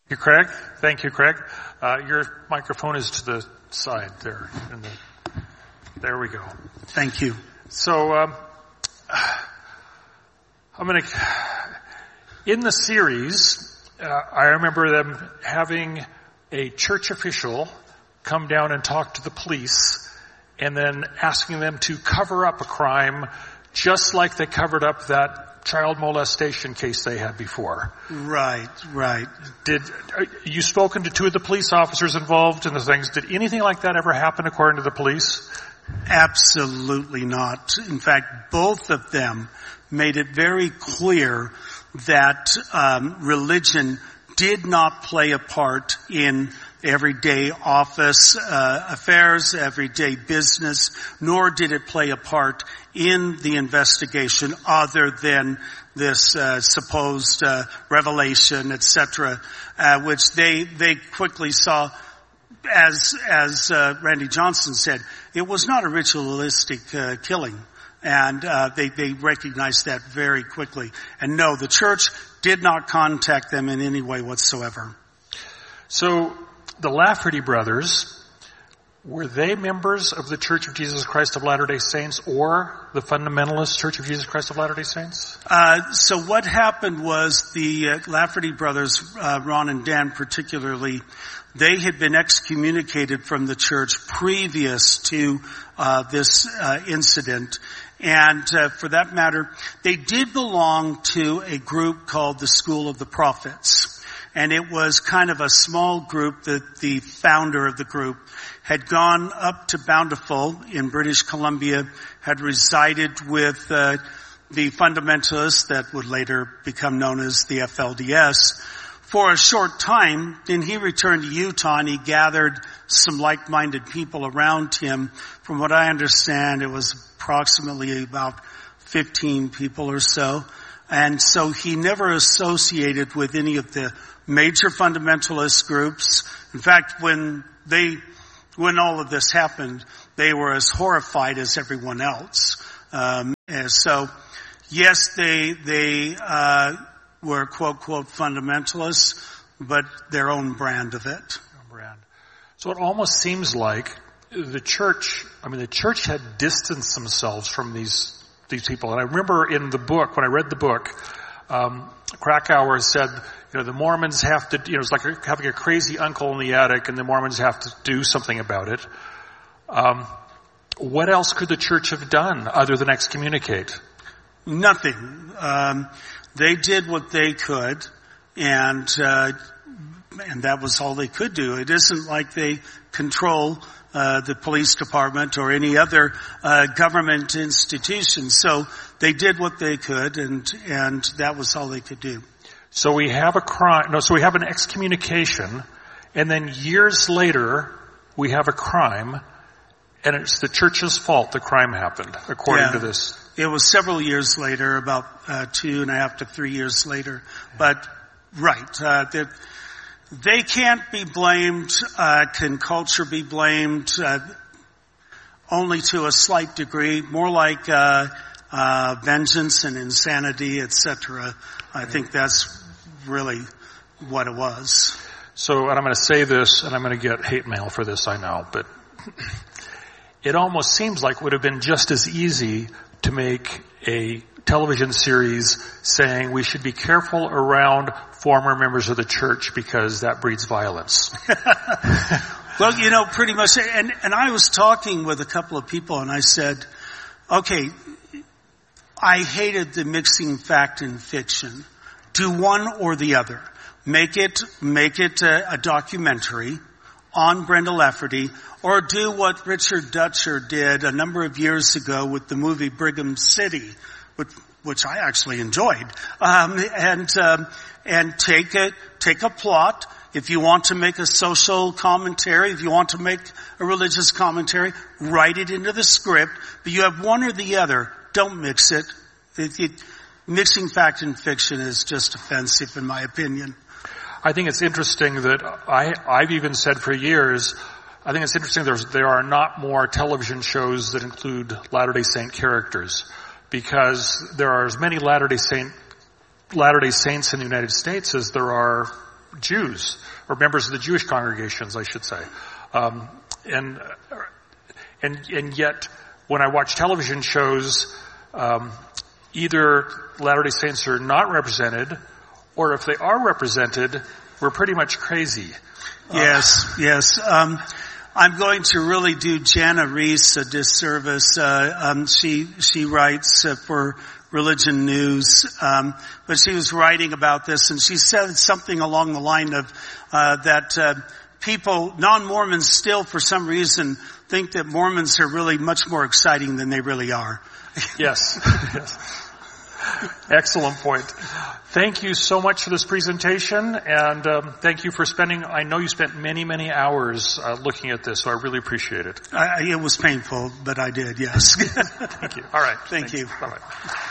You, Craig? Thank you, Craig. Your microphone is to the side there. There we go. Thank you. So, in the series, I remember them having a church official come down and talk to the police and then asking them to cover up a crime just like they covered up that child molestation case they had before. Right. Did you spoken to two of the police officers involved in the things? Did anything like that ever happen according to the police? Absolutely not. In fact, both of them made it very clear that religion did not play a part in everyday office affairs, everyday business, nor did it play a part in the investigation other than this supposed revelation, etc., which they quickly saw. As Randy Johnson said, it was not a ritualistic killing, and they recognized that very quickly. And no, the church did not contact them in any way whatsoever. So the Lafferty brothers, were they members of the Church of Jesus Christ of Latter-day Saints or the Fundamentalist Church of Jesus Christ of Latter-day Saints? So what happened was the Lafferty brothers, Ron and Dan particularly, they had been excommunicated from the church previous to this incident. And for that matter, they did belong to a group called the School of the Prophets. And it was kind of a small group that the founder of the group had gone up to Bountiful in British Columbia, had resided with the fundamentalists that would later become known as the FLDS for a short time. Then he returned to Utah and he gathered some like-minded people around him. From what I understand, it was approximately about 15 people or so. And so he never associated with any of the major fundamentalist groups. In fact, when all of this happened, they were as horrified as everyone else. And so, yes, they were quote fundamentalists, but their own brand of it. So it almost seems like the church had distanced themselves from these people. And I remember in the book, when I read the book, Krakauer said, the Mormons have to, it's like having a crazy uncle in the attic and the Mormons have to do something about it. What else could the church have done other than excommunicate? Nothing. They did what they could, and that was all they could do. It isn't like they control the police department or any other government institution. So they did what they could, and that was all they could do. So we have so we have an excommunication, and then years later we have a crime, and it's the church's fault the crime happened, according to this. It was several years later, about 2.5 to 3 years later. But, right, they can't be blamed. Can culture be blamed? Only to a slight degree, more like vengeance and insanity, etc. I think that's really what it was. So, and I'm going to say this, and I'm going to get hate mail for this, I know, but it almost seems like it would have been just as easy to make a television series saying we should be careful around former members of the church because that breeds violence. Well, pretty much, and I was talking with a couple of people and I said, okay, I hated the mixing fact and fiction. Do one or the other. Make it a documentary on Brenda Lafferty, or do what Richard Dutcher did a number of years ago with the movie Brigham City, which I actually enjoyed. And take a plot. If you want to make a social commentary, if you want to make a religious commentary, write it into the script. But you have one or the other. Don't mix it. Mixing fact and fiction is just offensive, in my opinion. I think it's interesting that I've even said for years, I think it's interesting there are not more television shows that include Latter-day Saint characters, because there are as many Latter-day Saints in the United States as there are Jews, or members of the Jewish congregations, I should say. And yet, when I watch television shows, either Latter-day Saints are not represented, or if they are represented, we're pretty much crazy. Yes. I'm going to really do Jana Reese a disservice. She writes for Religion News, but she was writing about this, and she said something along the line of that people, non-Mormons, still for some reason think that Mormons are really much more exciting than they really are. Yes. Excellent point. Thank you so much for this presentation, and thank you for spending, I know you spent many, many hours looking at this, so I really appreciate it. It was painful, but I did, yes. Thank you. All right. Thank you. Bye-bye.